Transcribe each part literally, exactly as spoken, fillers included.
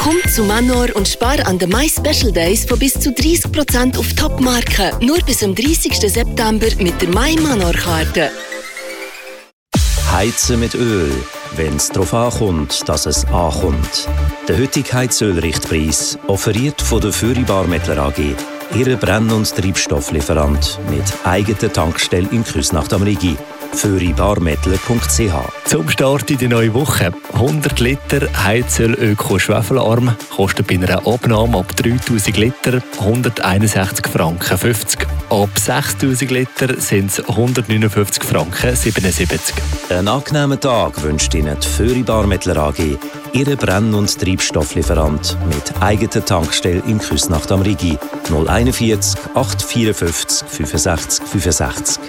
Komm zu Manor und spar an den My Special Days von bis zu dreißig Prozent auf Top-Marken. Nur bis am dreißigsten September mit der My Manor-Karte. Heizen mit Öl, wenn es darauf ankommt, dass es ankommt. Der heutige Heizölrichtpreis offeriert von der Föri Barmettler A G. Ihre Brenn- und Treibstofflieferant mit eigener Tankstelle in Küsnacht am Rigi. föri barmettler punkt c h. Zum Start in die neue Woche. hundert Liter Heizöl Öko-Schwefelarm kostet bei einer Abnahme ab dreitausend Liter hunderteinundsechzig Franken fünfzig. Ab sechstausend Liter sind es hundertneunundfünfzig Franken siebenundsiebzig. Einen angenehmen Tag wünscht Ihnen die Föri Barmettler A G. Ihre Brenn- und Treibstofflieferant mit eigener Tankstelle in Küsnacht am Rigi. null einundvierzig achthundertvierundfünfzig fünfundsechzig fünfundsechzig.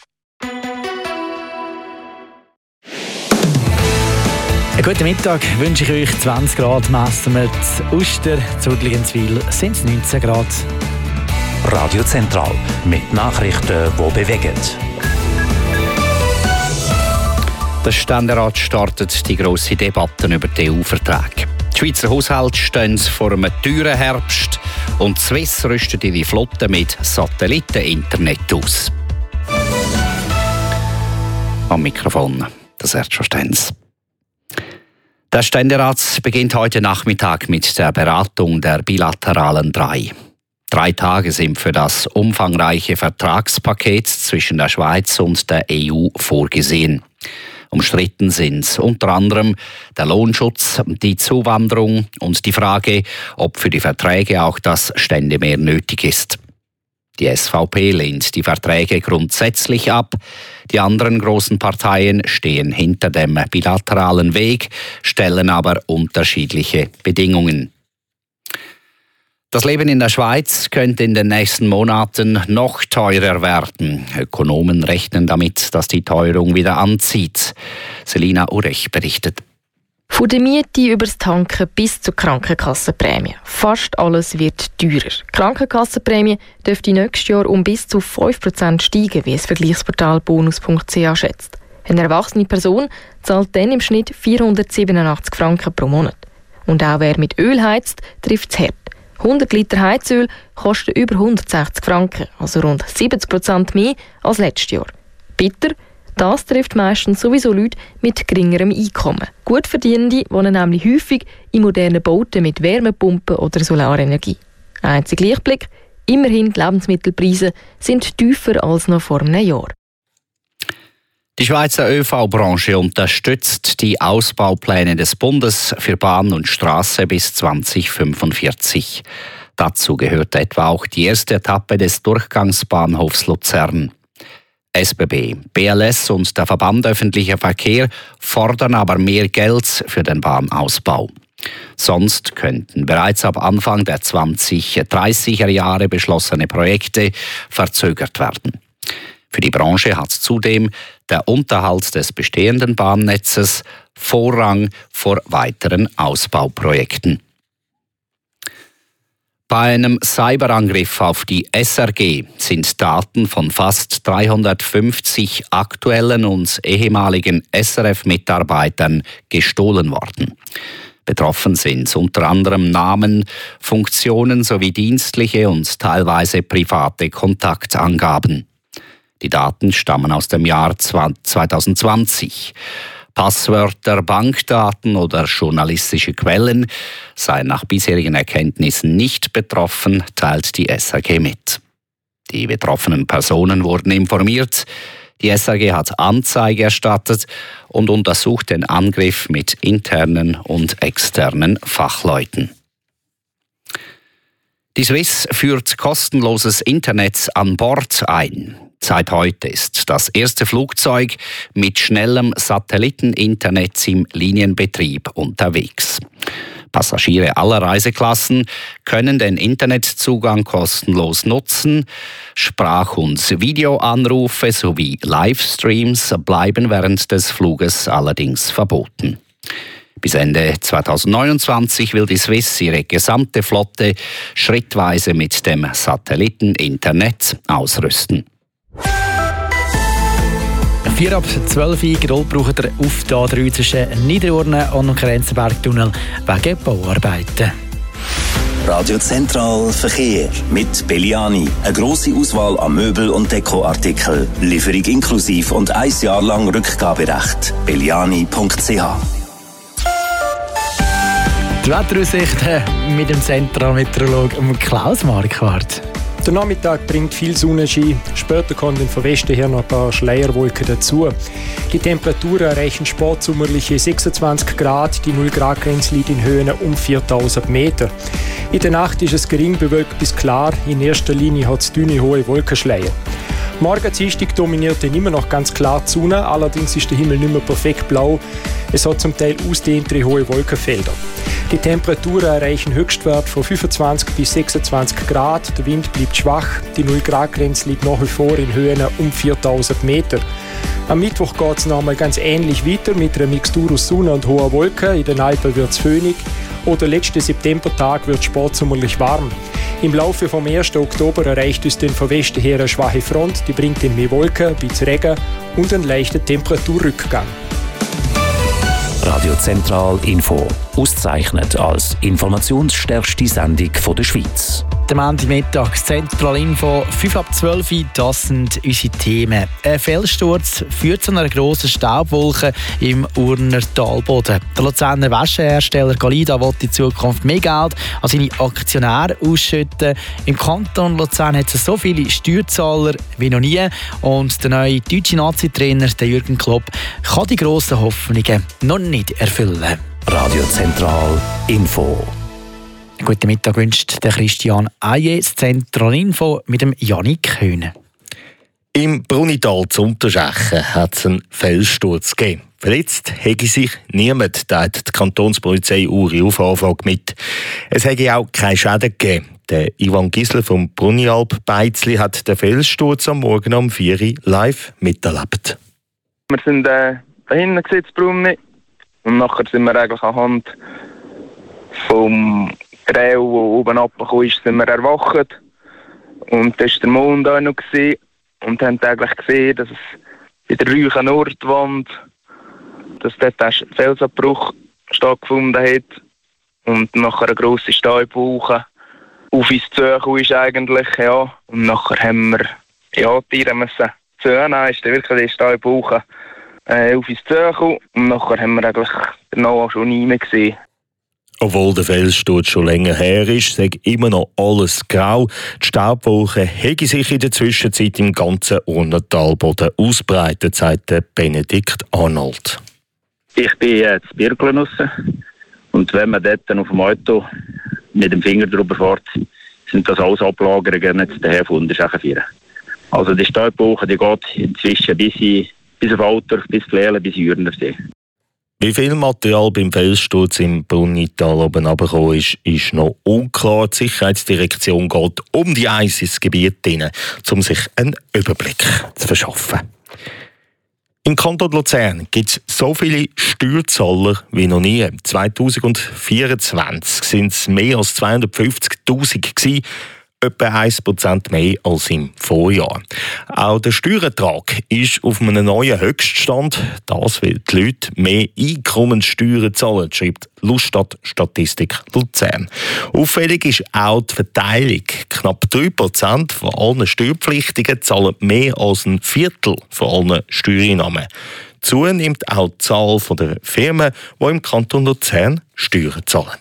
Einen guten Mittag wünsche ich euch. zwanzig Grad messen wir zu Uster, zu Udligenswil sind es neunzehn Grad. Radio Zentral mit Nachrichten, die bewegen. Der Ständerat startet die grosse Debatte über die E U-Verträge. Die Schweizer Haushalte stehen vor einem teuren Herbst und die Swiss rüstet ihre Flotte mit Satelliteninternet aus. Am Mikrofon das Erdverständnis. Der Ständerat beginnt heute Nachmittag mit der Beratung der bilateralen drei. Drei Tage sind für das umfangreiche Vertragspaket zwischen der Schweiz und der E U vorgesehen. Umstritten sind unter anderem der Lohnschutz, die Zuwanderung und die Frage, ob für die Verträge auch das Ständemehr nötig ist. Die S V P lehnt die Verträge grundsätzlich ab. Die anderen großen Parteien stehen hinter dem bilateralen Weg, stellen aber unterschiedliche Bedingungen. Das Leben in der Schweiz könnte in den nächsten Monaten noch teurer werden. Ökonomen rechnen damit, dass die Teuerung wieder anzieht. Selina Urech berichtet. Von der Miete über das Tanken bis zur Krankenkassenprämie. Fast alles wird teurer. Die Krankenkassenprämie dürfte nächstes Jahr um bis zu fünf Prozent steigen, wie das Vergleichsportal bonus punkt c h schätzt. Eine erwachsene Person zahlt dann im Schnitt vierhundertsiebenundachtzig Franken pro Monat. Und auch wer mit Öl heizt, trifft es hart. hundert Liter Heizöl kosten über hundertsechzig Franken, also rund siebzig Prozent mehr als letztes Jahr. Bitter, das trifft meistens sowieso Leute mit geringerem Einkommen. Gutverdienende wohnen nämlich häufig in modernen Bauten mit Wärmepumpen oder Solarenergie. Einziger Lichtblick, immerhin die Lebensmittelpreise sind tiefer als noch vor einem Jahr. Die Schweizer ÖV-Branche unterstützt die Ausbaupläne des Bundes für Bahn und Straße bis zweitausendfünfundvierzig. Dazu gehört etwa auch die erste Etappe des Durchgangsbahnhofs Luzern. S B B, B L S und der Verband Öffentlicher Verkehr fordern aber mehr Geld für den Bahnausbau. Sonst könnten bereits ab Anfang der zweitausenddreißiger Jahre beschlossene Projekte verzögert werden. Für die Branche hat zudem der Unterhalt des bestehenden Bahnnetzes Vorrang vor weiteren Ausbauprojekten. Bei einem Cyberangriff auf die S R G sind Daten von fast dreihundertfünfzig aktuellen und ehemaligen S R F-Mitarbeitern gestohlen worden. Betroffen sind unter anderem Namen, Funktionen sowie dienstliche und teilweise private Kontaktangaben. Die Daten stammen aus dem Jahr zweitausendzwanzig. Passwörter, Bankdaten oder journalistische Quellen seien nach bisherigen Erkenntnissen nicht betroffen, teilt die S R G mit. Die betroffenen Personen wurden informiert. Die S R G hat Anzeige erstattet und untersucht den Angriff mit internen und externen Fachleuten. Die Swiss führt kostenloses Internet an Bord ein. Seit heute ist das erste Flugzeug mit schnellem Satelliteninternet im Linienbetrieb unterwegs. Passagiere aller Reiseklassen können den Internetzugang kostenlos nutzen. Sprach- und Videoanrufe sowie Livestreams bleiben während des Fluges allerdings verboten. Bis Ende zweitausendneunundzwanzig will die Swiss ihre gesamte Flotte schrittweise mit dem Satelliteninternet ausrüsten. vier ab zwölf Uhr Geduld braucht ihr auf der A drei zwischen Niederurne und Grenzenberg-Tunnel wegen Bauarbeiten. Radio Zentral Verkehr mit Belliani. Eine grosse Auswahl an Möbel- und Dekoartikeln. Lieferung inklusiv und ein Jahr lang Rückgaberecht. belliani punkt c h. Die Wetteraussichten mit dem Zentralmeteorologen Klaus Marquardt. Der Nachmittag bringt viel Sonnenschein, später kommen von Westen her noch ein paar Schleierwolken dazu. Die Temperaturen erreichen sportsommerliche sechsundzwanzig Grad, die null Grad Grenze liegt in Höhen um viertausend Meter. In der Nacht ist es gering bewölkt bis klar, in erster Linie hat es dünne hohe Wolkenschleier. Morgen Dienstag dominiert dann immer noch ganz klar die Sonne, allerdings ist der Himmel nicht mehr perfekt blau. Es hat zum Teil ausdehntere hohe Wolkenfelder. Die Temperaturen erreichen Höchstwert von fünfundzwanzig bis sechsundzwanzig Grad, der Wind bleibt schwach, die null Grad Grenze liegt nach wie vor in Höhen um viertausend Meter. Am Mittwoch geht es nochmal ganz ähnlich weiter mit einer Mixtur aus Sonne und hoher Wolken. In den Alpen wird es föhnig. Oder letzten Septembertag wird es sportsommerlich warm. Im Laufe vom ersten Oktober erreicht uns den von Westen her eine schwache Front, die bringt dann mehr Wolken, ein bisschen Regen und einen leichten Temperaturrückgang. Radio Zentral Info. Ausgezeichnet als informationsstärkste Sendung der Schweiz. Der Montagmittag, Zentral Info, fünf ab zwölf Uhr, das sind unsere Themen. Ein Felssturz führt zu einer grossen Staubwolke im Urner Talboden. Der Luzerner Wäschehersteller Galida will in Zukunft mehr Geld an seine Aktionäre ausschütten. Im Kanton Luzern hat es so viele Steuerzahler wie noch nie. Und der neue deutsche Nazi-Trainer Jürgen Klopp kann die grossen Hoffnungen noch nicht erfüllen. Radio Zentral Info. Guten Mittag wünscht der Christian Aye, das Zentral Info mit dem Janik Höhne. Im Brunital zu Unterschechen hat es einen Felssturz gegeben. Verletzt hätte sich niemand, teilt die Kantonspolizei Uri auf Anfrage mit. Es hätte auch keine Schäden gegeben. Der Ivan Gisler vom Brunialp Beizli hat den Felssturz am Morgen um vier Uhr live miterlebt. Wir sind äh, da hinten gesetzt, Brunni, und nachher sind wir eigentlich anhand vom Graue, der oben runtergekommen ist, sind wir erwacht. Und da war der Mond auch noch gewesen. Und haben eigentlich gesehen, dass es bei der Rüchen Nordwand, dass dort ein Felsabbruch stattgefunden hat. Und nachher eine grosse Staubwolke auf uns zugekommen ist eigentlich, ja. Und nachher haben wir, ja, die Tiere müssen zunehmen, ist dann wirklich die Staubwolke äh, auf uns zugekommen. Und nachher haben wir eigentlich danach schon nie mehr gesehen. Obwohl der Felssturz schon länger her ist, sei immer noch alles grau. Die Staubwolke hätte sich in der Zwischenzeit im ganzen Urner Talboden ausbreitet, sagt Benedikt Arnold. Ich bin jetzt in Birkeln raus. Und wenn man dort auf dem Auto mit dem Finger drüber fährt, sind das alles Ablagerungen jetzt daher von der Schächenvieren. Also die Staubwolke, die geht inzwischen bis, in, bis auf Alter, bis Flehlen, bis Jürnersee. Wie viel Material beim Felssturz im Brunital oben runtergekommen ist, ist noch unklar. Die Sicherheitsdirektion geht um die Eis ins Gebiet hinein, um sich einen Überblick zu verschaffen. Im Kanton Luzern gibt es so viele Steuerzahler wie noch nie. zwanzig vierundzwanzig waren es mehr als zweihundertfünfzigtausend gewesen. Etwa ein Prozent mehr als im Vorjahr. Auch der Steuerertrag ist auf einem neuen Höchststand. Das, weil die Leute mehr Einkommenssteuern zahlen, schreibt Lustat Statistik Luzern. Auffällig ist auch die Verteilung. Knapp drei Prozent von allen Steuerpflichtigen zahlen mehr als ein Viertel von allen Steuereinnahmen. Zunimmt auch die Zahl der Firmen, die im Kanton Luzern Steuern zahlen.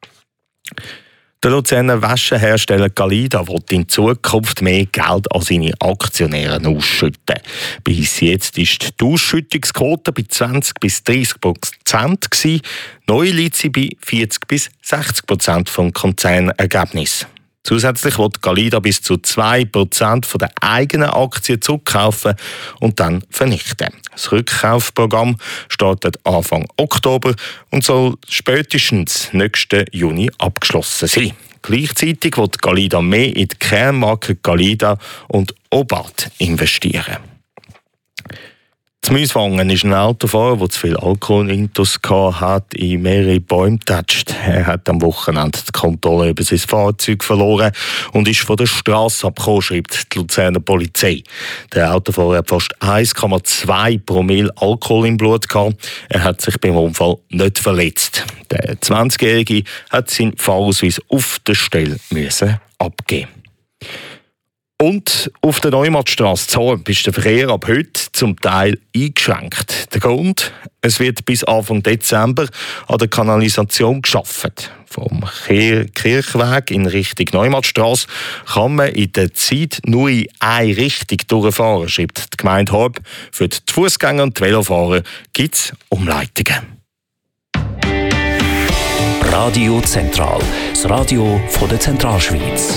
Der Luzerner Wäschehersteller Galida will in Zukunft mehr Geld an seine Aktionäre ausschütten. Bis jetzt war die Ausschüttungsquote bei zwanzig bis dreißig Prozent. Neu liegt sie bei vierzig bis sechzig Prozent vom Konzernergebnis. Zusätzlich will Galida bis zu zwei Prozent der eigenen Aktien zurückkaufen und dann vernichten. Das Rückkaufprogramm startet Anfang Oktober und soll spätestens nächsten Juni abgeschlossen sein. Gleichzeitig will Galida mehr in die Kernmarken Galida und Obat investieren. Zu Münswangen ist ein Autofahrer, der zu viel Alkohol intus hat, in mehrere Bäume getatscht. Er hat am Wochenende die Kontrolle über sein Fahrzeug verloren und ist von der Straße abgekommen, schreibt die Luzerner Polizei. Der Autofahrer hat fast eins Komma zwei Promille Alkohol im Blut gehabt. Er hat sich beim Unfall nicht verletzt. Der zwanzigjährige hat seinen Fahrausweis auf der Stelle müssen abgeben. Und auf der Neumarktstrasse Zorb ist der Verkehr ab heute zum Teil eingeschränkt. Der Grund? Es wird bis Anfang Dezember an der Kanalisation geschaffen. Vom Kirchweg in Richtung Neumarktstrasse kann man in der Zeit nur in eine Richtung durchfahren, schreibt die Gemeinde Horb. Für die Fußgänger und die Velofahrer gibt es Umleitungen. Radio Zentral, das Radio von der Zentralschweiz.